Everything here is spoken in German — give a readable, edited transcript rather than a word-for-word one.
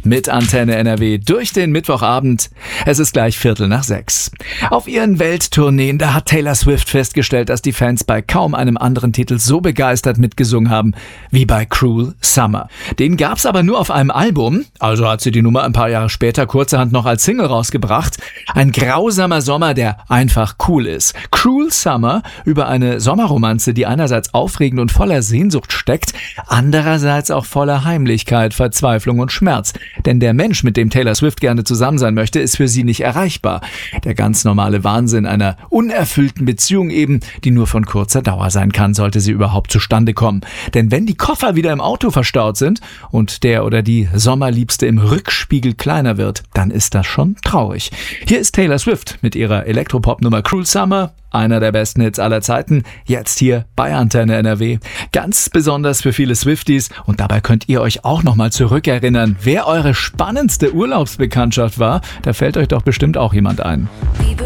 mit Antenne NRW durch den Mittwochabend. Es ist gleich 5:45. Auf ihren Welttourneen, da hat Taylor Swift festgestellt, dass die Fans bei kaum einem anderen Titel so begeistert mitgesungen haben wie bei Cruel Summer. Den gab's aber nur auf einem Album, also hat sie die Nummer ein paar Jahre später kurzerhand noch als Single rausgebracht. Ein grausamer Sommer, der einfach cool ist. Cruel Summer über eine Sommerromanze, die einerseits aufregend und voller Sehnsucht steckt, andererseits auch voller Heimlichkeit, Verzweiflung und Schmerz. Denn der Mensch, mit dem Taylor Swift gerne zusammen sein möchte, ist für sie nicht erreichbar. Der ganz normale Wahnsinn einer unerfüllten Beziehung eben, die nur von kurzer Dauer sein kann, sollte sie überhaupt zustande kommen. Denn wenn die Koffer wieder im Auto verstaut sind und der oder die Sommerliebste im Rückspiegel kleiner wird, dann ist das schon traurig. Hier ist Taylor Swift mit ihrer Elektropop-Nummer Cruel Summer, einer der besten Hits aller Zeiten, jetzt hier bei Antenne NRW. Ganz besonders für viele Swifties, und dabei könnt ihr euch auch nochmal zurückerinnern, wer eure spannendste Urlaubsbekanntschaft war. Da fällt euch doch bestimmt auch jemand ein.